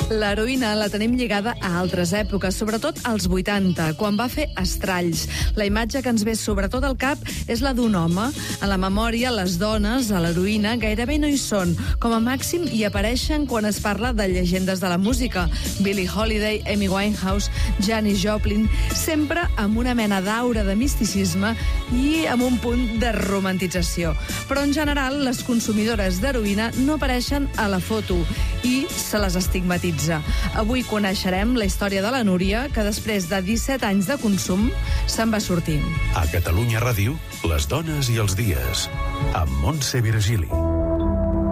L'heroïna la tenim lligada a altres èpoques, sobretot als 80, quan va fer Estralls. La imatge que ens ve sobretot al cap és la d'un home. En la memòria, les dones, a l'heroïna, gairebé no hi són. Com a màxim, hi apareixen quan es parla de llegendes de la música. Billie Holiday, Amy Winehouse, Janis Joplin, sempre amb una mena d'aura de misticisme i amb un punt de romantització. Però en general, les consumidores d'heroïna no apareixen a la foto i se les estigmatitza. Avui coneixerem la història de la Núria, que després de 17 anys de consum se'n va sortir. A Catalunya Ràdio, les dones i els dies, amb Montse Virgili.